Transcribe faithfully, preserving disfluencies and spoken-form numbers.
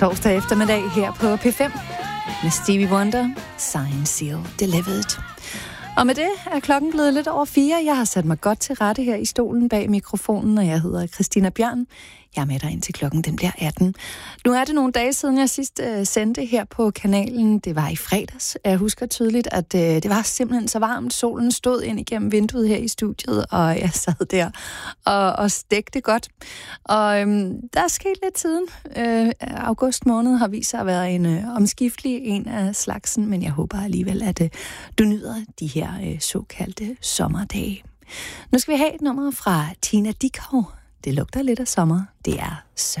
Torsdag eftermiddag her på P fem med Stevie Wonder, Sign Seal Delivered. Og med det er klokken blevet lidt over fire. Jeg har sat mig godt til rette her i stolen bag mikrofonen, og jeg hedder Christina Bjørn. Jeg er med dig indtil klokken, den bliver atten. Nu er det nogle dage siden, jeg sidst øh, sendte her på kanalen. Det var i fredags. Jeg husker tydeligt, at øh, det var simpelthen så varmt. Solen stod ind igennem vinduet her i studiet, og jeg sad der og, og stegte godt. Og øh, der er sket lidt siden. Øh, august måned har vist sig at være en øh, omskiftelig en af slagsen, men jeg håber alligevel, at øh, du nyder de her øh, såkaldte sommerdage. Nu skal vi have et nummer fra Tina Dickow. Det lugter lidt af sommer. Det er så.